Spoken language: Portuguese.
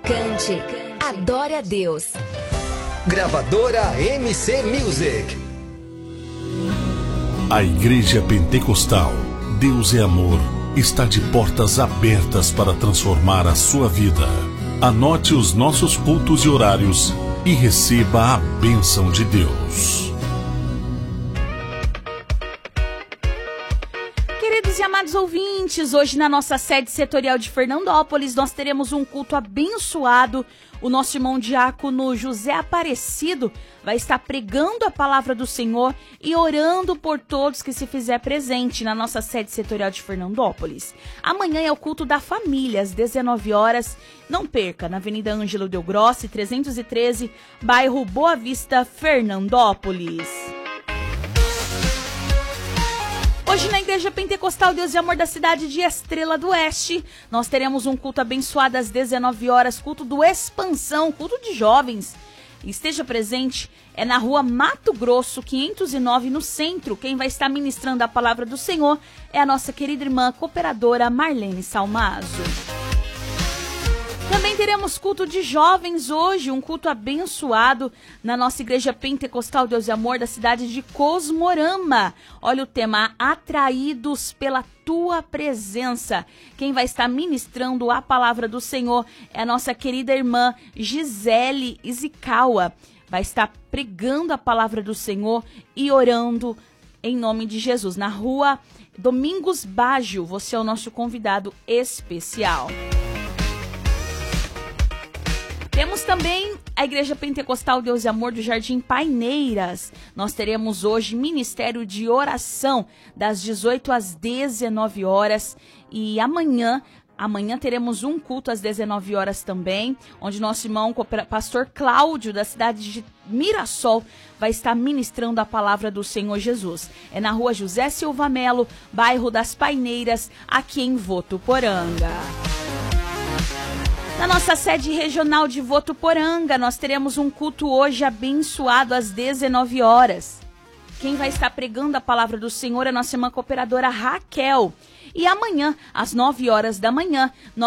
Cante, adore a Deus. Gravadora MC Music. A Igreja Pentecostal Deus é Amor está de portas abertas para transformar a sua vida. Anote os nossos cultos e horários e receba a bênção de Deus. Queridos e amados ouvintes, hoje na nossa sede setorial de Fernandópolis nós teremos um culto abençoado. O nosso irmão diácono José Aparecido vai estar pregando a palavra do Senhor e orando por todos que se fizer presente na nossa sede setorial de Fernandópolis. Amanhã é o culto da família, às 19 horas. Não perca, na Avenida Ângelo Del Grossi, 313, bairro Boa Vista, Fernandópolis. Hoje na Igreja Pentecostal Deus e Amor da cidade de Estrela do Oeste, nós teremos um culto abençoado às 19 horas, culto do Expansão, culto de jovens. Esteja presente, é na rua Mato Grosso, 509, no centro. Quem vai estar ministrando a palavra do Senhor é a nossa querida irmã cooperadora Marlene Salmazo. Também teremos culto de jovens hoje, um culto abençoado na nossa Igreja Pentecostal Deus e Amor da cidade de Cosmorama. Olha o tema, Atraídos pela Tua Presença. Quem vai estar ministrando a palavra do Senhor é a nossa querida irmã Gisele Izikawa. Vai estar pregando a palavra do Senhor e orando em nome de Jesus. Na rua Domingos Baggio, você é o nosso convidado especial. Temos também a Igreja Pentecostal Deus e Amor do Jardim Paineiras. Nós teremos hoje Ministério de Oração, das 18 às 19 horas. E amanhã teremos um culto às 19 horas também, onde nosso irmão pastor Cláudio, da cidade de Mirassol, vai estar ministrando a palavra do Senhor Jesus. É na rua José Silva Melo, bairro das Paineiras, aqui em Votuporanga. Na nossa sede regional de Votuporanga, nós teremos um culto hoje abençoado às 19 horas. Quem vai estar pregando a palavra do Senhor é a nossa irmã cooperadora Raquel. E amanhã, às 9 horas da manhã,